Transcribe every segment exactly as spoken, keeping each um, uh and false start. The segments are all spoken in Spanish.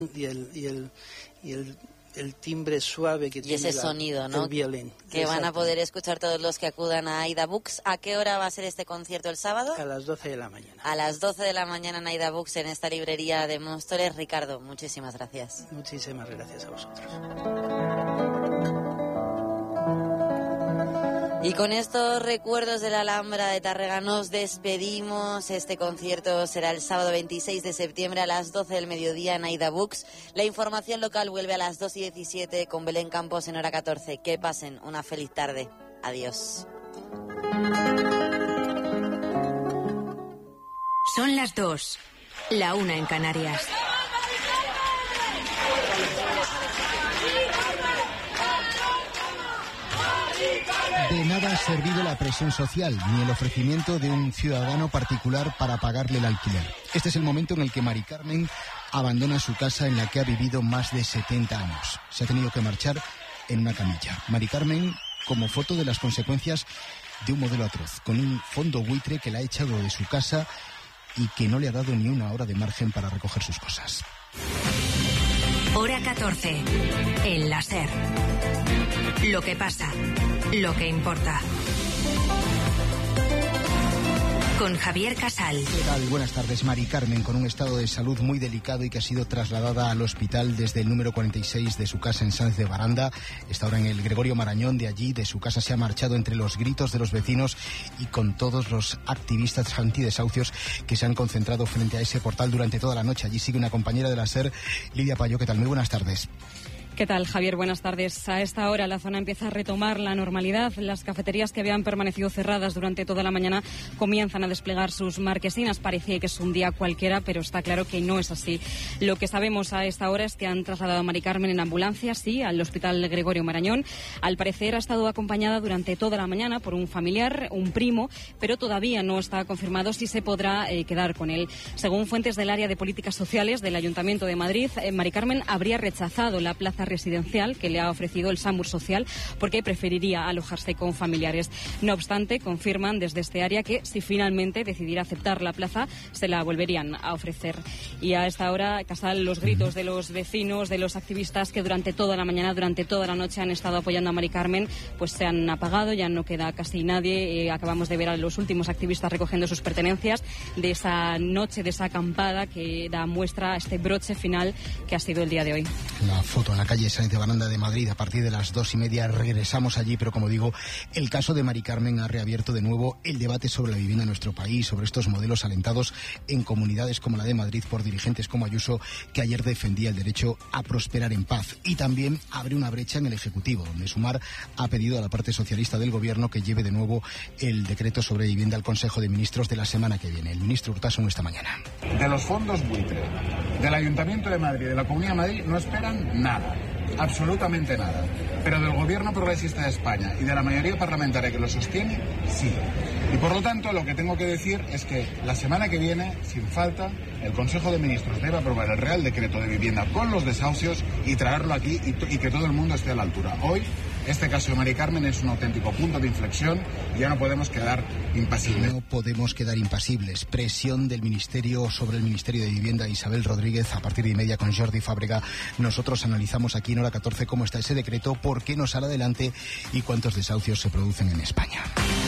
y el, y el, y el, el timbre suave que y tiene ese la, sonido, ¿no? el violín. Que van a poder escuchar todos los que acudan a Aida Books. ¿A qué hora va a ser este concierto el sábado? A las doce de la mañana. A las doce de la mañana en Aida Books, en esta librería de Móstoles. Ricardo, muchísimas gracias. Muchísimas gracias a vosotros. Y con estos recuerdos de la Alhambra de Tárrega nos despedimos. Este concierto será el sábado veintiséis de septiembre a las doce del mediodía en Aida Books. La información local vuelve a las dos y diecisiete con Belén Campos en hora catorce. Que pasen una feliz tarde. Adiós. Son las dos, la una en Canarias. De nada ha servido la presión social, ni el ofrecimiento de un ciudadano particular para pagarle el alquiler. Este es el momento en el que Mari Carmen abandona su casa en la que ha vivido más de setenta años. Se ha tenido que marchar en una camilla. Mari Carmen, como foto de las consecuencias de un modelo atroz, con un fondo buitre que la ha echado de su casa y que no le ha dado ni una hora de margen para recoger sus cosas. Hora catorce, el láser. Lo que pasa, lo que importa. Con Javier Casal. ¿Qué tal? Buenas tardes. Mari Carmen, con un estado de salud muy delicado y que ha sido trasladada al hospital desde el número cuarenta y seis de su casa en Sáenz de Baranda. Está ahora en el Gregorio Marañón. De allí, de su casa, se ha marchado entre los gritos de los vecinos y con todos los activistas antidesahucios que se han concentrado frente a ese portal durante toda la noche. Allí sigue una compañera de la SER, Lidia Payo. ¿Qué tal? Muy buenas tardes. ¿Qué tal, Javier? Buenas tardes. A esta hora la zona empieza a retomar la normalidad. Las cafeterías que habían permanecido cerradas durante toda la mañana comienzan a desplegar sus marquesinas. Parecía que es un día cualquiera, pero está claro que no es así. Lo que sabemos a esta hora es que han trasladado a Mari Carmen en ambulancia, sí, al Hospital Gregorio Marañón. Al parecer ha estado acompañada durante toda la mañana por un familiar, un primo, pero todavía no está confirmado si se podrá eh, quedar con él. Según fuentes del área de políticas sociales del Ayuntamiento de Madrid, eh, Mari Carmen habría rechazado la plaza residencial que le ha ofrecido el SAMUR Social porque preferiría alojarse con familiares. No obstante, confirman desde este área que si finalmente decidiera aceptar la plaza, se la volverían a ofrecer. Y a esta hora, Casal, los gritos de los vecinos, de los activistas que durante toda la mañana, durante toda la noche han estado apoyando a Mari Carmen, pues se han apagado, ya no queda casi nadie. Eh, acabamos de ver a los últimos activistas recogiendo sus pertenencias de esa noche, de esa acampada que da muestra a este broche final que ha sido el día de hoy. La foto en la calle Sáenz de Baranda de Madrid a partir de las dos y media. Regresamos allí, pero como digo, el caso de Mari Carmen ha reabierto de nuevo el debate sobre la vivienda en nuestro país, sobre estos modelos alentados en comunidades como la de Madrid por dirigentes como Ayuso, que ayer defendía el derecho a prosperar en paz. Y también abre una brecha en el Ejecutivo, donde Sumar ha pedido a la parte socialista del Gobierno que lleve de nuevo el decreto sobre vivienda al Consejo de Ministros de la semana que viene. El ministro Urtasun esta mañana. De los fondos buitre, del Ayuntamiento de Madrid, de la Comunidad de Madrid, no esperan nada. Absolutamente nada. Pero del Gobierno Progresista de España y de la mayoría parlamentaria que lo sostiene, sí. Y por lo tanto, lo que tengo que decir es que la semana que viene, sin falta, el Consejo de Ministros debe aprobar el Real Decreto de Vivienda con los desahucios y traerlo aquí y, y que todo el mundo esté a la altura. Hoy, este caso de Mari Carmen es un auténtico punto de inflexión y ya no podemos quedar impasibles. No podemos quedar impasibles. Presión del Ministerio sobre el Ministerio de Vivienda. Isabel Rodríguez, a partir de y media con Jordi Fábrega. Nosotros analizamos aquí en hora catorce cómo está ese decreto, por qué no sale adelante y cuántos desahucios se producen en España.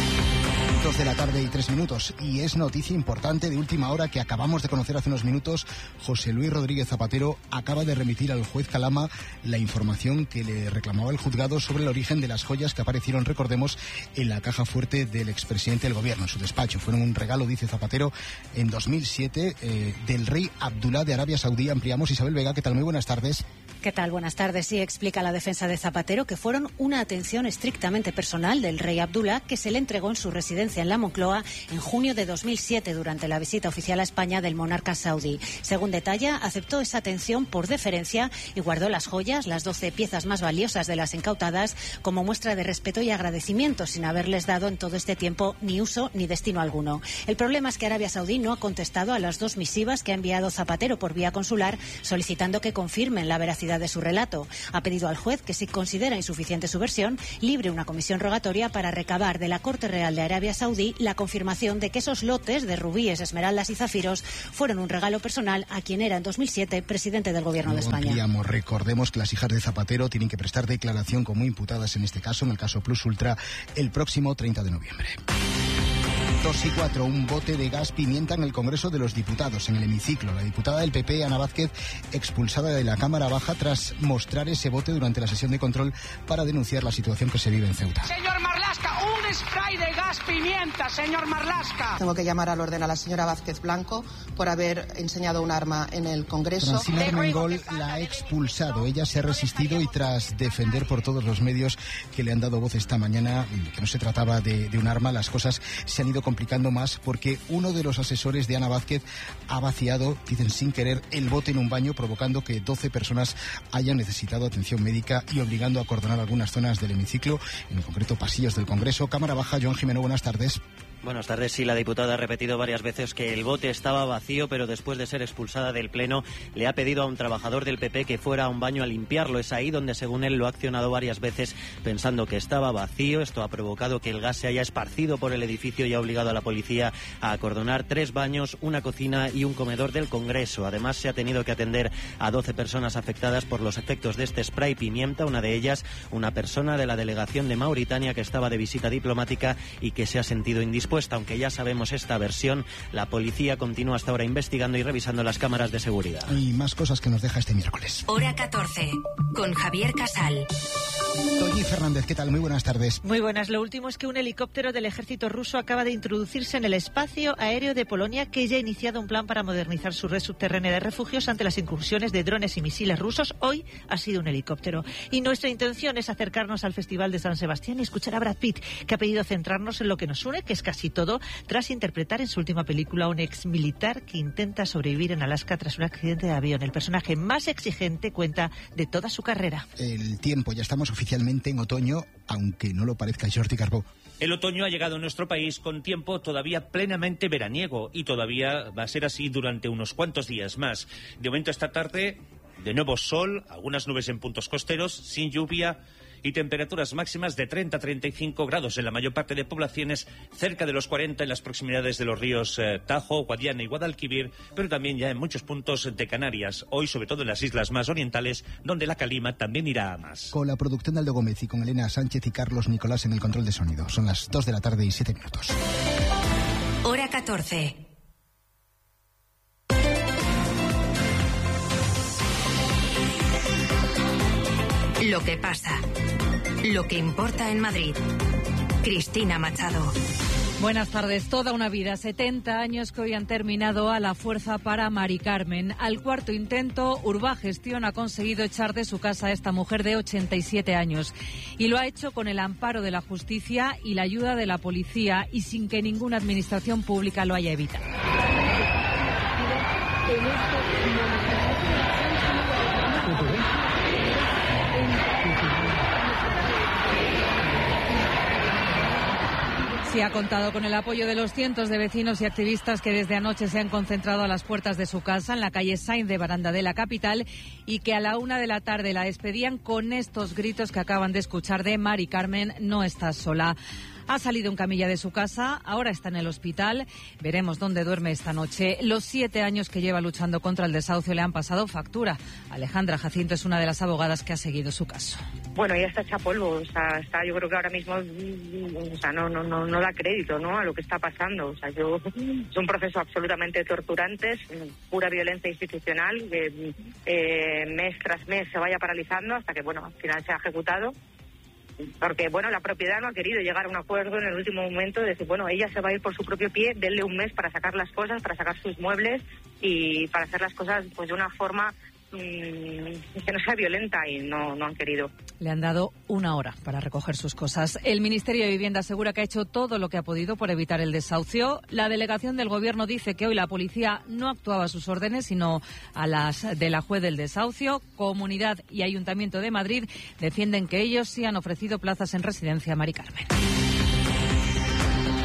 Dos de la tarde y tres minutos. Y es noticia importante de última hora que acabamos de conocer hace unos minutos. José Luis Rodríguez Zapatero acaba de remitir al juez Calama la información que le reclamaba el juzgado sobre el origen de las joyas que aparecieron, recordemos, en la caja fuerte del expresidente del gobierno, en su despacho. Fueron un regalo, dice Zapatero, en dos mil siete eh, del rey Abdulá de Arabia Saudí. Ampliamos. Isabel Vega, ¿qué tal? Muy buenas tardes. ¿Qué tal? Buenas tardes. Sí, explica la defensa de Zapatero que fueron una atención estrictamente personal del rey Abdulá que se le entregó en su residencia en la Moncloa en junio de dos mil siete durante la visita oficial a España del monarca saudí. Según detalla, aceptó esa atención por deferencia y guardó las joyas, las doce piezas más valiosas de las incautadas, como muestra de respeto y agradecimiento, sin haberles dado en todo este tiempo ni uso ni destino alguno. El problema es que Arabia Saudí no ha contestado a las dos misivas que ha enviado Zapatero por vía consular solicitando que confirmen la veracidad veracidad de su relato. Ha pedido al juez que, si considera insuficiente su versión, libre una comisión rogatoria para recabar de la Corte Real de Arabia Saudí la confirmación de que esos lotes de rubíes, esmeraldas y zafiros fueron un regalo personal a quien era en dos mil siete presidente del Gobierno de España. Ampliamos. Recordemos que las hijas de Zapatero tienen que prestar declaración como imputadas en este caso, en el caso Plus Ultra, el próximo treinta de noviembre. Dos y cuatro, un bote de gas pimienta en el Congreso de los Diputados, en el hemiciclo. La diputada del P P, Ana Vázquez, expulsada de la Cámara Baja tras mostrar ese bote durante la sesión de control para denunciar la situación que se vive en Ceuta. Señor Marlaska, un spray de gas pimienta, señor Marlaska. Tengo que llamar al orden a la señora Vázquez Blanco por haber enseñado un arma en el Congreso. Francina Armengol la ha expulsado. Ella se ha resistido y tras defender por todos los medios que le han dado voz esta mañana que no se trataba de, de un arma, las cosas se han ido complicando más porque uno de los asesores de Ana Vázquez ha vaciado, dicen sin querer, el bote en un baño, provocando que doce personas hayan necesitado atención médica y obligando a acordonar algunas zonas del hemiciclo, en concreto pasillos del Congreso. Cámara Baja, Joan Jimeno, buenas tardes. Buenas tardes. Sí, la diputada ha repetido varias veces que el bote estaba vacío, pero después de ser expulsada del Pleno le ha pedido a un trabajador del P P que fuera a un baño a limpiarlo. Es ahí donde, según él, lo ha accionado varias veces pensando que estaba vacío. Esto ha provocado que el gas se haya esparcido por el edificio y ha obligado a la policía a acordonar tres baños, una cocina y un comedor del Congreso. Además, se ha tenido que atender a doce personas afectadas por los efectos de este spray pimienta. Una de ellas, una persona de la delegación de Mauritania que estaba de visita diplomática y que se ha sentido indispuesta. Aunque ya sabemos esta versión, la policía continúa hasta ahora investigando y revisando las cámaras de seguridad. Y más cosas que nos deja este miércoles. Hora catorce, con Javier Casal. Toñi Fernández, ¿qué tal? Muy buenas tardes. Muy buenas. Lo último es que un helicóptero del ejército ruso acaba de introducirse en el espacio aéreo de Polonia, que ya ha iniciado un plan para modernizar su red subterránea de refugios ante las incursiones de drones y misiles rusos. Hoy ha sido un helicóptero. Y nuestra intención es acercarnos al Festival de San Sebastián y escuchar a Brad Pitt, que ha pedido centrarnos en lo que nos une, que es casi todo, tras interpretar en su última película a un ex militar que intenta sobrevivir en Alaska tras un accidente de avión. El personaje más exigente cuenta de toda su carrera. El tiempo, ya estamos oficialmente en otoño, aunque no lo parezca. Jordi Carbó. El otoño ha llegado a nuestro país con tiempo todavía plenamente veraniego y todavía va a ser así durante unos cuantos días más. De momento esta tarde, de nuevo sol, algunas nubes en puntos costeros, sin lluvia y temperaturas máximas de treinta a treinta y cinco grados en la mayor parte de poblaciones, cerca de los cuarenta en las proximidades de los ríos eh, Tajo, Guadiana y Guadalquivir, pero también ya en muchos puntos de Canarias, hoy sobre todo en las islas más orientales, donde la calima también irá a más. Con la producción de Aldo Gómez y con Elena Sánchez y Carlos Nicolás en el control de sonido. Son las dos de la tarde y siete minutos. Hora catorce. Lo que pasa. Lo que importa en Madrid. Cristina Machado. Buenas tardes. Toda una vida, setenta años que hoy han terminado a la fuerza para Mari Carmen. Al cuarto intento, Urbagestión ha conseguido echar de su casa a esta mujer de ochenta y siete años. Y lo ha hecho con el amparo de la justicia y la ayuda de la policía y sin que ninguna administración pública lo haya evitado. Sí, ha contado con el apoyo de los cientos de vecinos y activistas que desde anoche se han concentrado a las puertas de su casa en la calle Sainz de Baranda de la capital y que a la una de la tarde la despedían con estos gritos que acaban de escuchar de Mari Carmen: no estás sola. Ha salido en camilla de su casa, ahora está en el hospital. Veremos dónde duerme esta noche. Los siete años que lleva luchando contra el desahucio le han pasado factura. Alejandra Jacinto es una de las abogadas que ha seguido su caso. Bueno, ya está hecha polvo, o sea, está, yo creo que ahora mismo, o sea, no, no, no, no da crédito, ¿no?, a lo que está pasando. O sea, yo, es un proceso absolutamente torturante, pura violencia institucional, que eh, mes tras mes se vaya paralizando hasta que, bueno, al final se ha ejecutado. Porque, bueno, la propiedad no ha querido llegar a un acuerdo en el último momento de decir, bueno, ella se va a ir por su propio pie, denle un mes para sacar las cosas, para sacar sus muebles y para hacer las cosas pues de una forma mmm, que no sea violenta, y no, no han querido. Le han dado una hora para recoger sus cosas. El Ministerio de Vivienda asegura que ha hecho todo lo que ha podido por evitar el desahucio. La delegación del Gobierno dice que hoy la policía no actuaba a sus órdenes, sino a las de la juez del desahucio. Comunidad y Ayuntamiento de Madrid defienden que ellos sí han ofrecido plazas en residencia a Mari Carmen.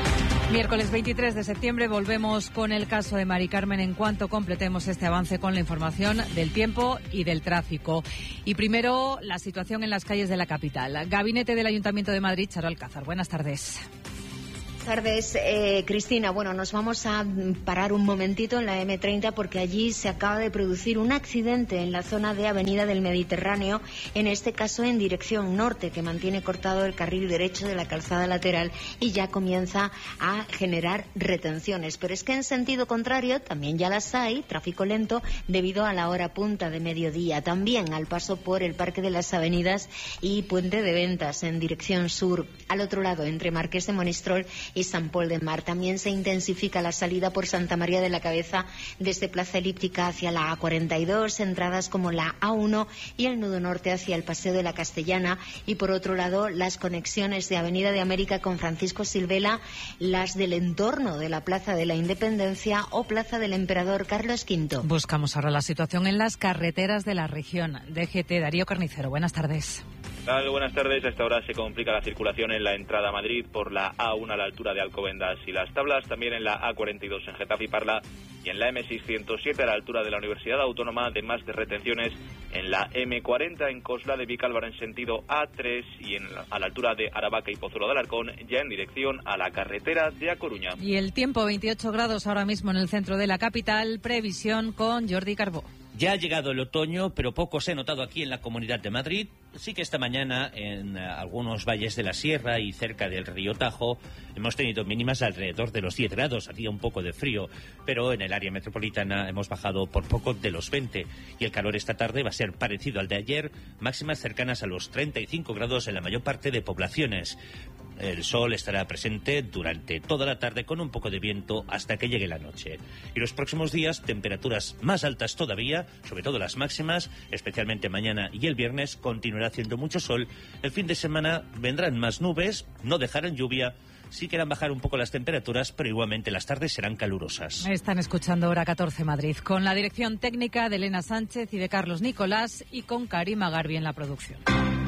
Miércoles veintitrés de septiembre volvemos con el caso de Mari Carmen en cuanto completemos este avance con la información del tiempo y del tráfico. Y primero, la situación en las calles de la capital. Gabinete del Ayuntamiento de Madrid, Charo Alcázar. Buenas tardes. Buenas tardes, eh, Cristina. Bueno, nos vamos a parar un momentito en la eme treinta porque allí se acaba de producir un accidente en la zona de Avenida del Mediterráneo, en este caso en dirección norte, que mantiene cortado el carril derecho de la calzada lateral y ya comienza a generar retenciones. Pero es que en sentido contrario también ya las hay, tráfico lento debido a la hora punta de mediodía. También al paso por el Parque de las Avenidas y Puente de Ventas en dirección sur. Al otro lado, entre Marqués de Monistrol y San Pol de Mar. También se intensifica la salida por Santa María de la Cabeza desde Plaza Elíptica hacia la A cuarenta y dos, entradas como la A uno y el nudo norte hacia el Paseo de la Castellana, y por otro lado las conexiones de Avenida de América con Francisco Silvela, las del entorno de la Plaza de la Independencia o Plaza del Emperador Carlos quinto. Buscamos ahora la situación en las carreteras de la región. D G T, Darío Carnicero, buenas tardes. Buenas tardes. A esta hora se complica la circulación en la entrada a Madrid por la A uno a la altura de Alcobendas y Las Tablas, también en la A cuarenta y dos en Getafe y Parla y en la eme seiscientos siete a la altura de la Universidad Autónoma, además de retenciones en la eme cuarenta en Cosla de Vicálvaro en sentido A tres y en la, a la altura de Aravaca y Pozuelo de Alarcón, ya en dirección a la carretera de A Coruña. Y el tiempo, veintiocho grados ahora mismo en el centro de la capital, previsión con Jordi Carbó. Ya ha llegado el otoño, pero poco se ha notado aquí en la Comunidad de Madrid. Sí que esta mañana en uh, algunos valles de la Sierra y cerca del río Tajo hemos tenido mínimas alrededor de los diez grados, hacía un poco de frío, pero en el área metropolitana hemos bajado por poco de los veinte y el calor esta tarde va a ser parecido al de ayer, máximas cercanas a los treinta y cinco grados en la mayor parte de poblaciones. El sol estará presente durante toda la tarde con un poco de viento hasta que llegue la noche. Y los próximos días, temperaturas más altas todavía, sobre todo las máximas, especialmente mañana y el viernes, continuará haciendo mucho sol. El fin de semana vendrán más nubes, no dejarán lluvia. Sí querrán bajar un poco las temperaturas, pero igualmente las tardes serán calurosas. Están escuchando Hora catorce Madrid, con la dirección técnica de Elena Sánchez y de Carlos Nicolás y con Karima Garbi en la producción.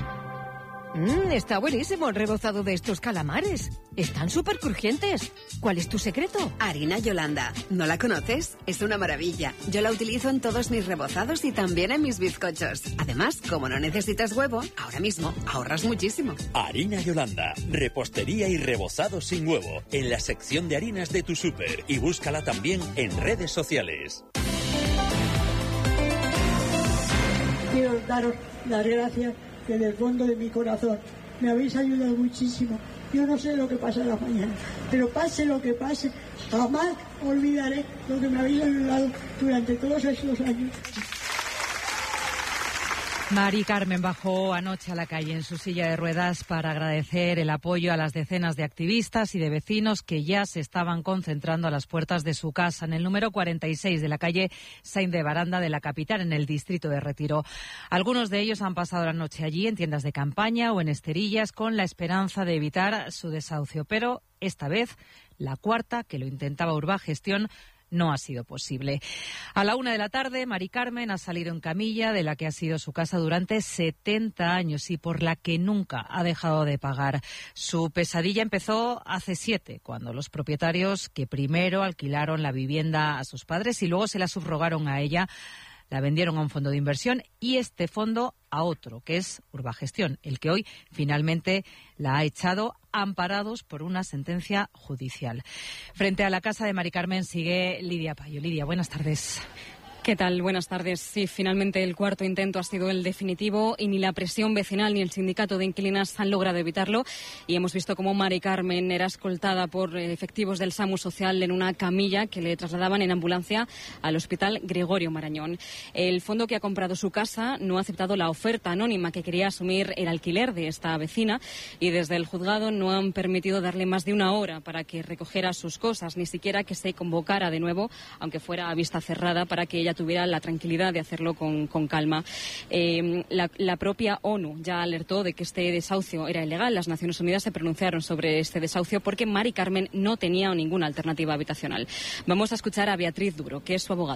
Mmm, está buenísimo el rebozado de estos calamares. Están súper crujientes. ¿Cuál es tu secreto? Harina Yolanda. ¿No la conoces? Es una maravilla. Yo la utilizo en todos mis rebozados y también en mis bizcochos. Además, como no necesitas huevo, ahora mismo ahorras muchísimo. Harina Yolanda. Repostería y rebozado sin huevo. En la sección de harinas de tu súper. Y búscala también en redes sociales. Quiero daros las gracias desde el fondo de mi corazón. Me habéis ayudado muchísimo. Yo no sé lo que pasa en las mañanas, pero pase lo que pase, jamás olvidaré lo que me habéis ayudado durante todos estos años. Mari Carmen bajó anoche a la calle en su silla de ruedas para agradecer el apoyo a las decenas de activistas y de vecinos que ya se estaban concentrando a las puertas de su casa en el número cuarenta y seis de la calle Sainz de Baranda de la capital, en el distrito de Retiro. Algunos de ellos han pasado la noche allí en tiendas de campaña o en esterillas con la esperanza de evitar su desahucio, pero esta vez, la cuarta, que lo intentaba Urbagestión, no ha sido posible. A la una de la tarde, Mari Carmen ha salido en camilla de la que ha sido su casa durante setenta años y por la que nunca ha dejado de pagar. Su pesadilla empezó hace siete, cuando los propietarios que primero alquilaron la vivienda a sus padres y luego se la subrogaron a ella, la vendieron a un fondo de inversión y este fondo a otro, que es Urbagestión, el que hoy finalmente la ha echado, amparados por una sentencia judicial. Frente a la casa de Mari Carmen sigue Lidia Payo. Lidia, buenas tardes. ¿Qué tal? Buenas tardes. Sí, finalmente el cuarto intento ha sido el definitivo y ni la presión vecinal ni el sindicato de inquilinas han logrado evitarlo. Y hemos visto cómo Mari Carmen era escoltada por efectivos del SAMU Social en una camilla que le trasladaban en ambulancia al Hospital Gregorio Marañón. El fondo que ha comprado su casa no ha aceptado la oferta anónima que quería asumir el alquiler de esta vecina y desde el juzgado no han permitido darle más de una hora para que recogiera sus cosas, ni siquiera que se convocara de nuevo, aunque fuera a vista cerrada, para que ella tuviera la tranquilidad de hacerlo con, con calma. Eh, la, la propia ONU ya alertó de que este desahucio era ilegal. Las Naciones Unidas se pronunciaron sobre este desahucio porque Mari Carmen no tenía ninguna alternativa habitacional. Vamos a escuchar a Beatriz Duro, que es su abogada.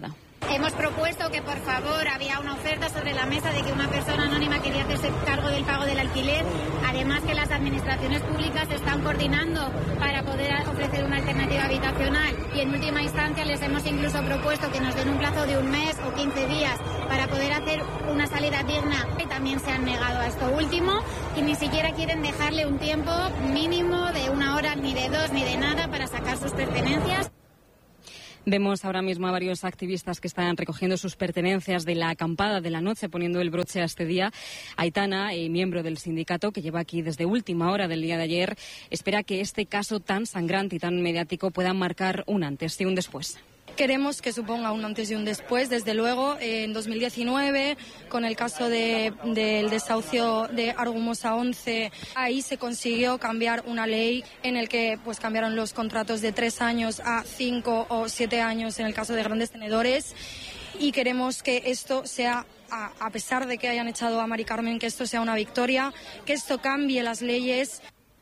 Hemos propuesto que, por favor, había una oferta sobre la mesa de que una persona anónima quería hacerse cargo del pago del alquiler. Además, que las administraciones públicas se están coordinando para poder ofrecer una alternativa habitacional. Y en última instancia les hemos incluso propuesto que nos den un plazo de un mes o quince días para poder hacer una salida digna. Y también se han negado a esto último y ni siquiera quieren dejarle un tiempo mínimo de una hora, ni de dos, ni de nada para sacar sus pertenencias. Vemos ahora mismo a varios activistas que están recogiendo sus pertenencias de la acampada de la noche, poniendo el broche a este día. Aitana, eh, miembro del sindicato, que lleva aquí desde última hora del día de ayer, espera que este caso tan sangrante y tan mediático pueda marcar un antes y un después. Queremos que suponga un antes y un después. Desde luego, en dos mil diecinueve, con el caso de, del desahucio de Argumosa once, ahí se consiguió cambiar una ley en el que pues cambiaron los contratos de tres años a cinco o siete años en el caso de grandes tenedores. Y queremos que esto sea, a, a pesar de que hayan echado a Mari Carmen, que esto sea una victoria, que esto cambie las leyes.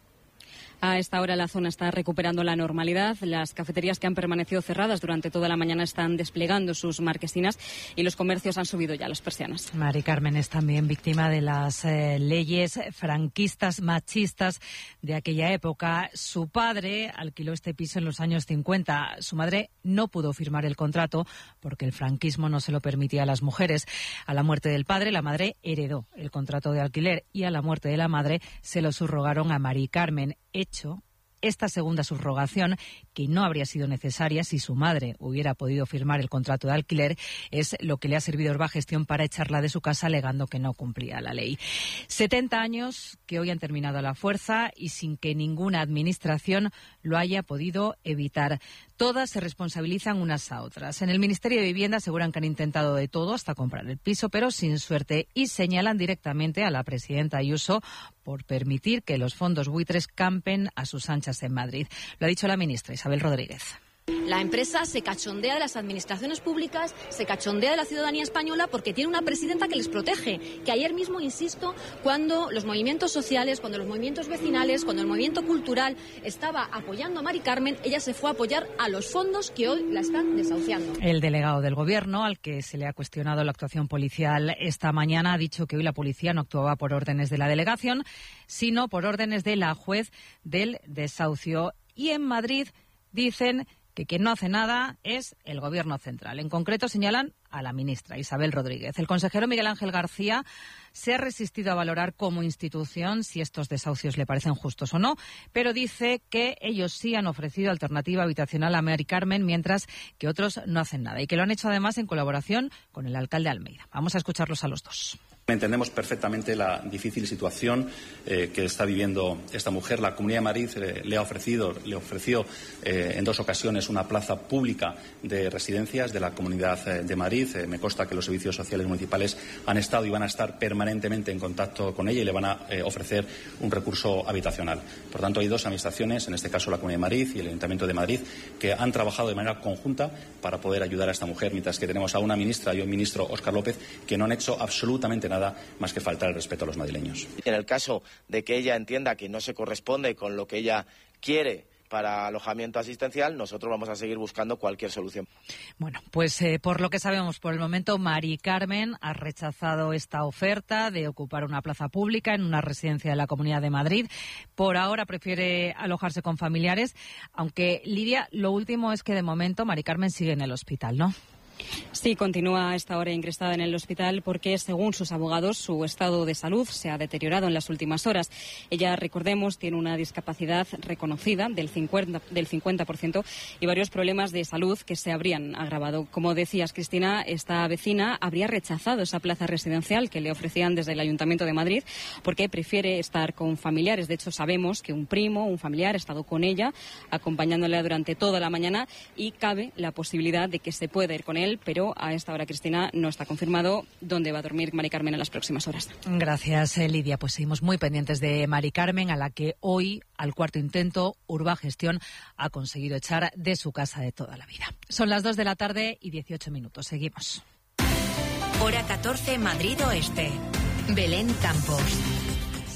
A esta hora la zona está recuperando la normalidad. Las cafeterías que han permanecido cerradas durante toda la mañana están desplegando sus marquesinas y los comercios han subido ya las persianas. Mari Carmen es también víctima de las eh, leyes franquistas, machistas de aquella época. Su padre alquiló este piso en los años cincuenta. Su madre no pudo firmar el contrato porque el franquismo no se lo permitía a las mujeres. A la muerte del padre, la madre heredó el contrato de alquiler y a la muerte de la madre se lo subrogaron a Mari Carmen. Hecho, esta segunda subrogación, que no habría sido necesaria si su madre hubiera podido firmar el contrato de alquiler, es lo que le ha servido a Urba Gestión para echarla de su casa alegando que no cumplía la ley. setenta años que hoy han terminado a la fuerza y sin que ninguna administración lo haya podido evitar. Todas se responsabilizan unas a otras. En el Ministerio de Vivienda aseguran que han intentado de todo hasta comprar el piso, pero sin suerte, y señalan directamente a la presidenta Ayuso por permitir que los fondos buitres campen a sus anchas en Madrid. Lo ha dicho la ministra Isabel Rodríguez. La empresa se cachondea de las administraciones públicas, se cachondea de la ciudadanía española porque tiene una presidenta que les protege. Que ayer mismo, insisto, cuando los movimientos sociales, cuando los movimientos vecinales, cuando el movimiento cultural estaba apoyando a Mari Carmen, ella se fue a apoyar a los fondos que hoy la están desahuciando. El delegado del Gobierno, al que se le ha cuestionado la actuación policial esta mañana, ha dicho que hoy la policía no actuaba por órdenes de la delegación, sino por órdenes de la juez del desahucio. Y en Madrid dicen que quien no hace nada es el Gobierno central. En concreto señalan a la ministra Isabel Rodríguez. El consejero Miguel Ángel García se ha resistido a valorar como institución si estos desahucios le parecen justos o no, pero dice que ellos sí han ofrecido alternativa habitacional a Mari Carmen, mientras que otros no hacen nada y que lo han hecho además en colaboración con el alcalde Almeida. Vamos a escucharlos a los dos. Entendemos perfectamente la difícil situación eh, que está viviendo esta mujer. La Comunidad de Madrid eh, le ha ofrecido, le ofreció eh, en dos ocasiones una plaza pública de residencias de la Comunidad eh, de Madrid. Eh, me consta que los servicios sociales municipales han estado y van a estar permanentemente en contacto con ella y le van a eh, ofrecer un recurso habitacional. Por tanto, hay dos administraciones, en este caso la Comunidad de Madrid y el Ayuntamiento de Madrid, que han trabajado de manera conjunta para poder ayudar a esta mujer, mientras que tenemos a una ministra y a un ministro, Óscar López, que no han hecho absolutamente nada nada más que faltar el respeto a los madrileños. En el caso de que ella entienda que no se corresponde con lo que ella quiere para alojamiento asistencial, nosotros vamos a seguir buscando cualquier solución. Bueno, pues eh, por lo que sabemos por el momento, Mari Carmen ha rechazado esta oferta de ocupar una plaza pública en una residencia de la Comunidad de Madrid. Por ahora prefiere alojarse con familiares, aunque, Lidia, lo último es que de momento Mari Carmen sigue en el hospital, ¿no? Sí, continúa a esta hora ingresada en el hospital porque, según sus abogados, su estado de salud se ha deteriorado en las últimas horas. Ella, recordemos, tiene una discapacidad reconocida del cincuenta, del cincuenta por ciento y varios problemas de salud que se habrían agravado. Como decías, Cristina, esta vecina habría rechazado esa plaza residencial que le ofrecían desde el Ayuntamiento de Madrid porque prefiere estar con familiares. De hecho, sabemos que un primo, un familiar, ha estado con ella, acompañándola durante toda la mañana, y cabe la posibilidad de que se pueda ir con él, pero a esta hora, Cristina, no está confirmado dónde va a dormir Mari Carmen en las próximas horas. Gracias, Lidia. Pues seguimos muy pendientes de Mari Carmen, a la que hoy, al cuarto intento, Urba Gestión ha conseguido echar de su casa de toda la vida. Son las dos de la tarde y dieciocho minutos. Seguimos. Hora catorce, Madrid Oeste. Belén Campos.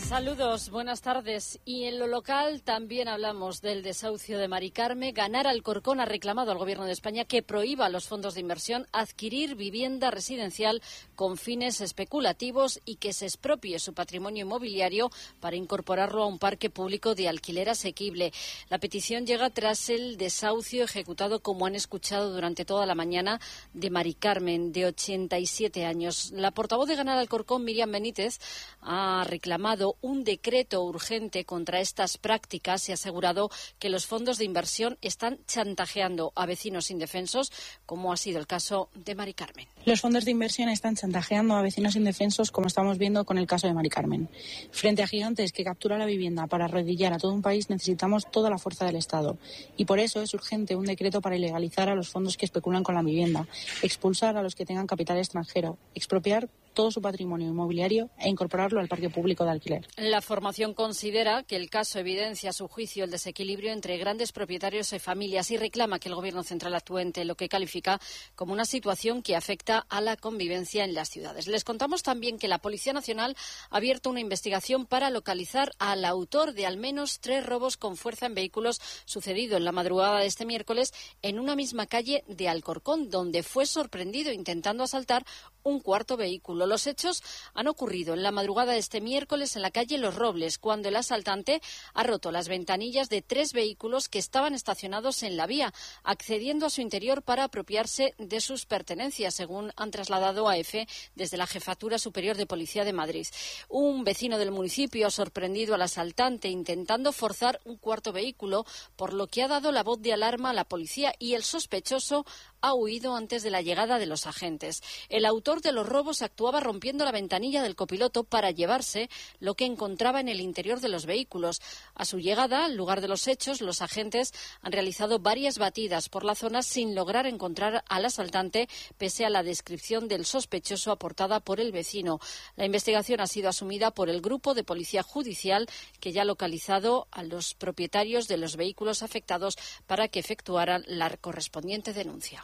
Saludos, buenas tardes. Y en lo local también hablamos del desahucio de Mari Carme. Ganar Alcorcón ha reclamado al Gobierno de España que prohíba a los fondos de inversión adquirir vivienda residencial con fines especulativos y que se expropie su patrimonio inmobiliario para incorporarlo a un parque público de alquiler asequible. La petición llega tras el desahucio ejecutado, como han escuchado durante toda la mañana, de Mari Carmen, de ochenta y siete años. La portavoz de Ganar Alcorcón, Miriam Benítez, ha reclamado un decreto urgente contra estas prácticas y ha asegurado que los fondos de inversión están chantajeando a vecinos indefensos, como ha sido el caso de Mari Carmen. Los fondos de inversión están chantajeando a vecinos indefensos, como estamos viendo con el caso de Mari Carmen. Frente a gigantes que capturan la vivienda para arrodillar a todo un país, necesitamos toda la fuerza del Estado. Y por eso es urgente un decreto para ilegalizar a los fondos que especulan con la vivienda, expulsar a los que tengan capital extranjero, expropiar todo su patrimonio inmobiliario e incorporarlo al parque público de alquiler. La formación considera que el caso evidencia, a su juicio, el desequilibrio entre grandes propietarios y familias y reclama que el Gobierno central actúe ante lo que califica como una situación que afecta a la convivencia en las ciudades. Les contamos también que la Policía Nacional ha abierto una investigación para localizar al autor de al menos tres robos con fuerza en vehículos sucedido en la madrugada de este miércoles en una misma calle de Alcorcón, donde fue sorprendido intentando asaltar un cuarto vehículo. Los hechos han ocurrido en la madrugada de este miércoles en la calle Los Robles, cuando el asaltante ha roto las ventanillas de tres vehículos que estaban estacionados en la vía, accediendo a su interior para apropiarse de sus pertenencias, según han trasladado a EFE desde la Jefatura Superior de Policía de Madrid. Un vecino del municipio ha sorprendido al asaltante intentando forzar un cuarto vehículo, por lo que ha dado la voz de alarma a la policía y el sospechoso ha huido antes de la llegada de los agentes. El autor de los robos actuaba rompiendo la ventanilla del copiloto para llevarse lo que encontraba en el interior de los vehículos. A su llegada al lugar de los hechos, los agentes han realizado varias batidas por la zona sin lograr encontrar al asaltante, pese a la descripción del sospechoso aportada por el vecino. La investigación ha sido asumida por el Grupo de Policía Judicial, que ya ha localizado a los propietarios de los vehículos afectados para que efectuaran la correspondiente denuncia.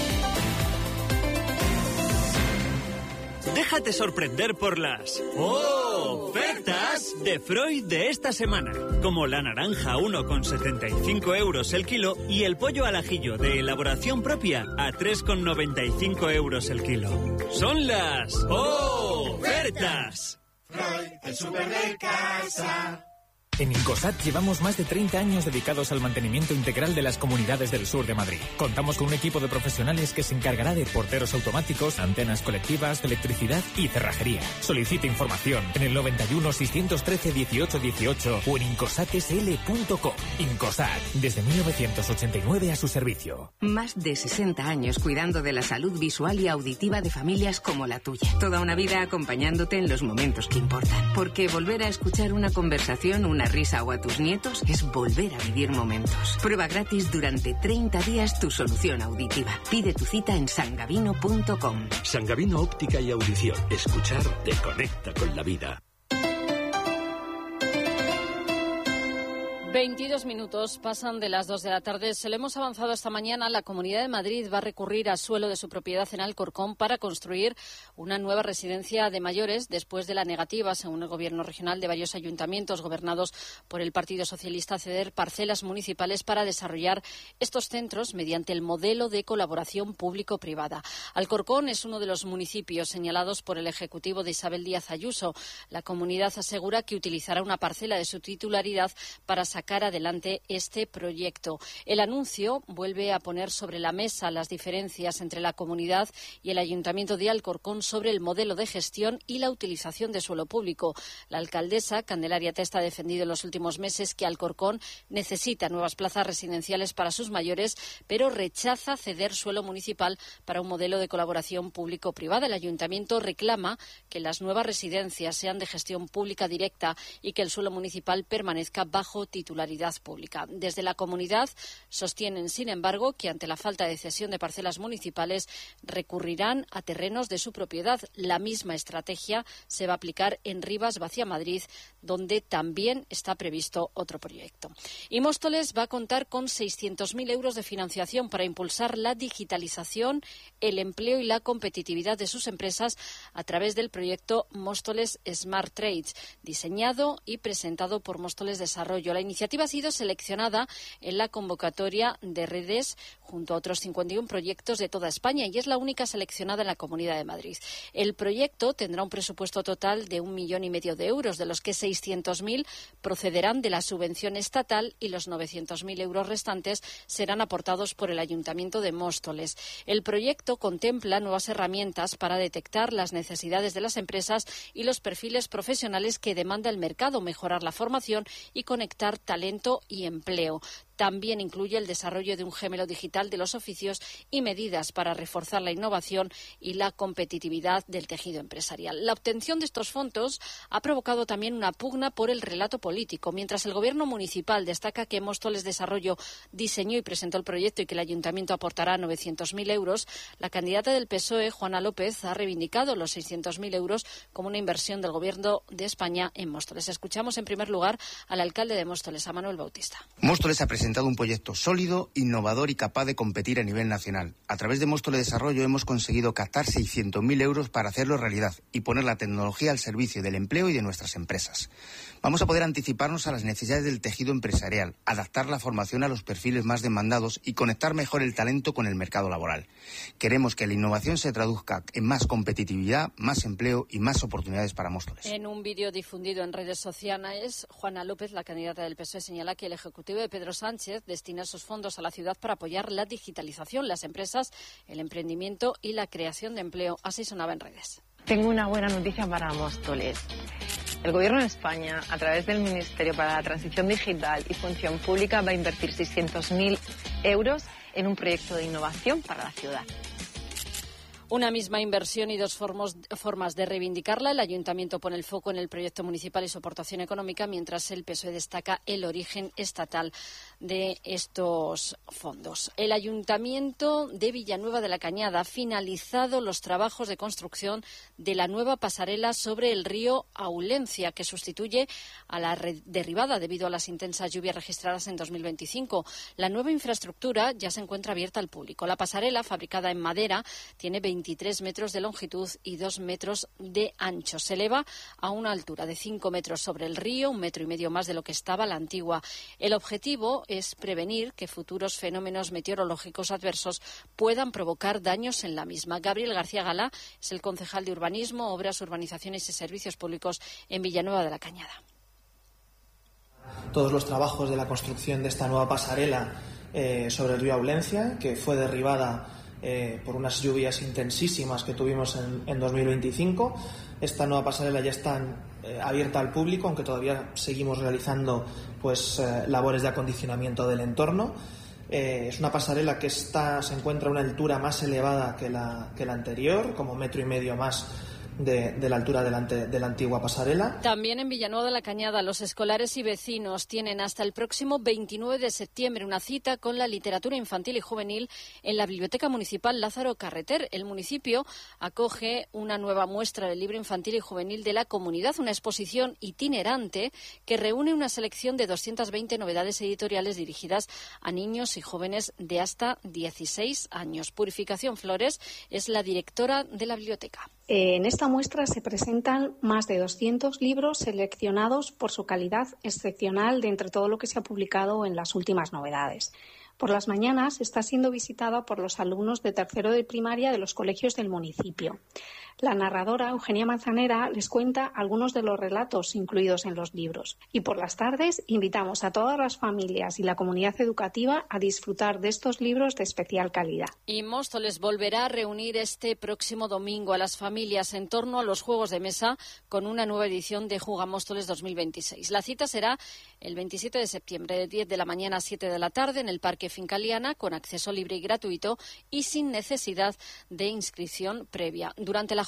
Déjate sorprender por las ofertas de Freud de esta semana, como la naranja a uno con setenta y cinco euros el kilo y el pollo al ajillo de elaboración propia a tres con noventa y cinco euros el kilo. Son las ofertas. Freud, el súper de casa. En Incosat llevamos más de treinta años dedicados al mantenimiento integral de las comunidades del sur de Madrid. Contamos con un equipo de profesionales que se encargará de porteros automáticos, antenas colectivas, electricidad y cerrajería. Solicite información en el noventa y uno, seiscientos trece, dieciocho dieciocho o en incosat s l punto com. Incosat, desde mil novecientos ochenta y nueve a su servicio. Más de sesenta años cuidando de la salud visual y auditiva de familias como la tuya. Toda una vida acompañándote en los momentos que importan. Porque volver a escuchar una conversación, una risa o a tus nietos es volver a vivir momentos. Prueba gratis durante treinta días tu solución auditiva. Pide tu cita en sangavino punto com. Sangavino Óptica y Audición. Escuchar te conecta con la vida. veintidós minutos pasan de las dos de la tarde. Se lo hemos avanzado esta mañana. La Comunidad de Madrid va a recurrir al suelo de su propiedad en Alcorcón para construir una nueva residencia de mayores después de la negativa, según el Gobierno regional, de varios ayuntamientos gobernados por el Partido Socialista a ceder parcelas municipales para desarrollar estos centros mediante el modelo de colaboración público-privada. Alcorcón es uno de los municipios señalados por el Ejecutivo de Isabel Díaz Ayuso. La comunidad asegura que utilizará una parcela de su titularidad para sacar sacar adelante este proyecto. El anuncio vuelve a poner sobre la mesa las diferencias entre la comunidad y el Ayuntamiento de Alcorcón sobre el modelo de gestión y la utilización de suelo público. La alcaldesa, Candelaria Testa, ha defendido en los últimos meses que Alcorcón necesita nuevas plazas residenciales para sus mayores, pero rechaza ceder suelo municipal para un modelo de colaboración público-privada. El Ayuntamiento reclama que las nuevas residencias sean de gestión pública directa y que el suelo municipal permanezca bajo titularidad titularidad pública. Desde la comunidad sostienen, sin embargo, que ante la falta de cesión de parcelas municipales recurrirán a terrenos de su propiedad. La misma estrategia se va a aplicar en Rivas-Vaciamadrid, donde también está previsto otro proyecto. Y Móstoles va a contar con seiscientos mil euros de financiación para impulsar la digitalización, el empleo y la competitividad de sus empresas a través del proyecto Móstoles Smart Trades, diseñado y presentado por Móstoles Desarrollo. La iniciativa ha sido seleccionada en la convocatoria de redes junto a otros cincuenta y uno proyectos de toda España y es la única seleccionada en la Comunidad de Madrid. El proyecto tendrá un presupuesto total de un millón y medio de euros, de los que seiscientos mil procederán de la subvención estatal y los novecientos mil euros restantes serán aportados por el Ayuntamiento de Móstoles. El proyecto contempla nuevas herramientas para detectar las necesidades de las empresas y los perfiles profesionales que demanda el mercado, mejorar la formación y conectar talento y empleo. También incluye el desarrollo de un gemelo digital de los oficios y medidas para reforzar la innovación y la competitividad del tejido empresarial. La obtención de estos fondos ha provocado también una pugna por el relato político. Mientras el Gobierno municipal destaca que Móstoles Desarrollo diseñó y presentó el proyecto y que el Ayuntamiento aportará novecientos mil euros, la candidata del P S O E, Juana López, ha reivindicado los seiscientos mil euros como una inversión del Gobierno de España en Móstoles. Escuchamos en primer lugar al alcalde de Móstoles, a Manuel Bautista. Móstoles ha presentado un proyecto sólido, innovador y capaz de competir a nivel nacional. A través de Móstoles Desarrollo hemos conseguido captar seiscientos mil euros para hacerlo realidad y poner la tecnología al servicio del empleo y de nuestras empresas. Vamos a poder anticiparnos a las necesidades del tejido empresarial, adaptar la formación a los perfiles más demandados y conectar mejor el talento con el mercado laboral. Queremos que la innovación se traduzca en más competitividad, más empleo y más oportunidades para Móstoles. En un vídeo difundido en redes sociales, Juana López, la candidata del P S O E, señala que el Ejecutivo de Pedro Sánchez destina esos fondos a la ciudad para apoyar la digitalización, las empresas, el emprendimiento y la creación de empleo. Así sonaba en redes. Tengo una buena noticia para Móstoles. El Gobierno de España, a través del Ministerio para la Transición Digital y Función Pública, va a invertir seiscientos mil euros en un proyecto de innovación para la ciudad. Una misma inversión y dos formos, formas de reivindicarla. El Ayuntamiento pone el foco en el proyecto municipal y su aportación económica, mientras el P S O E destaca el origen estatal de estos fondos. El Ayuntamiento de Villanueva de la Cañada ha finalizado los trabajos de construcción de la nueva pasarela sobre el río Aulencia, que sustituye a la derribada debido a las intensas lluvias registradas en dos mil veinticinco. La nueva infraestructura ya se encuentra abierta al público. La pasarela, fabricada en madera, tiene veintitrés metros de longitud y dos metros de ancho. Se eleva a una altura de cinco metros sobre el río, un metro y medio más de lo que estaba la antigua. El objetivo es prevenir que futuros fenómenos meteorológicos adversos puedan provocar daños en la misma. Gabriel García Galá es el concejal de Urbanismo, Obras, Urbanizaciones y Servicios Públicos en Villanueva de la Cañada. Todos los trabajos de la construcción de esta nueva pasarela eh, sobre el río Aulencia, que fue derribada Eh, por unas lluvias intensísimas que tuvimos en, en dos mil veinticinco. Esta nueva pasarela ya está eh, abierta al público, aunque todavía seguimos realizando pues eh, labores de acondicionamiento del entorno. Eh, es una pasarela que está, se encuentra a una altura más elevada que la, que la anterior, como metro y medio más De, de la altura de la, de la antigua pasarela. También en Villanueva de la Cañada, los escolares y vecinos tienen hasta el próximo veintinueve de septiembre una cita con la literatura infantil y juvenil en la Biblioteca Municipal Lázaro Carreter. El municipio acoge una nueva muestra del libro infantil y juvenil de la comunidad, una exposición itinerante que reúne una selección de doscientas veinte novedades editoriales dirigidas a niños y jóvenes de hasta dieciséis años. Purificación Flores es la directora de la biblioteca. En esta muestra se presentan más de doscientos libros seleccionados por su calidad excepcional de entre todo lo que se ha publicado en las últimas novedades. Por las mañanas está siendo visitada por los alumnos de tercero de primaria de los colegios del municipio. La narradora, Eugenia Manzanera, les cuenta algunos de los relatos incluidos en los libros. Y por las tardes invitamos a todas las familias y la comunidad educativa a disfrutar de estos libros de especial calidad. Y Móstoles volverá a reunir este próximo domingo a las familias en torno a los juegos de mesa con una nueva edición de Juga Móstoles dos mil veintiséis. La cita será el veintisiete de septiembre de diez de la mañana a siete de la tarde en el Parque Fincaliana, con acceso libre y gratuito y sin necesidad de inscripción previa. Durante la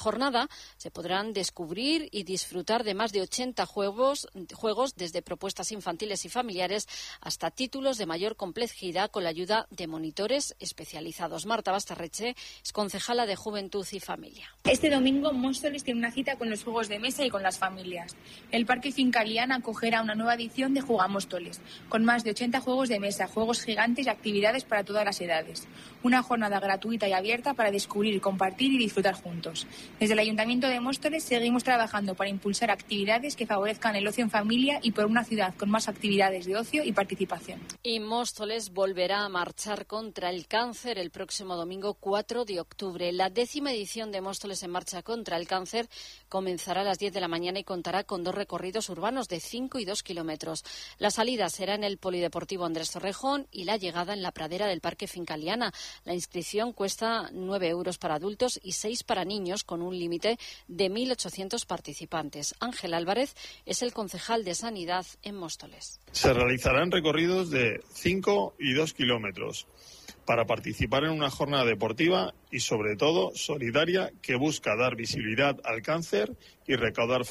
jornada se podrán descubrir y disfrutar de más de ochenta juegos, juegos desde propuestas infantiles y familiares hasta títulos de mayor complejidad con la ayuda de monitores especializados. Marta Bastarreche es concejala de Juventud y Familia. Este domingo Móstoles tiene una cita con los juegos de mesa y con las familias. El Parque Finca Liana acogerá una nueva edición de Jugamóstoles, con más de ochenta juegos de mesa, juegos gigantes y actividades para todas las edades. Una jornada gratuita y abierta para descubrir, compartir y disfrutar juntos. Desde el Ayuntamiento de Móstoles seguimos trabajando para impulsar actividades que favorezcan el ocio en familia y por una ciudad con más actividades de ocio y participación. Y Móstoles volverá a marchar contra el cáncer el próximo domingo cuatro de octubre. La décima edición de Móstoles en marcha contra el cáncer comenzará a las diez de la mañana y contará con dos recorridos urbanos de cinco y dos kilómetros. La salida será en el Polideportivo Andrés Torrejón y la llegada en la pradera del Parque Finca Liana. La inscripción cuesta nueve euros para adultos y seis para niños, con un límite de mil ochocientos participantes. Ángel Álvarez es el concejal de Sanidad en Móstoles. Se realizarán recorridos de cinco y dos kilómetros para participar en una jornada deportiva y, sobre todo, solidaria, que busca dar visibilidad al cáncer y recaudar fondos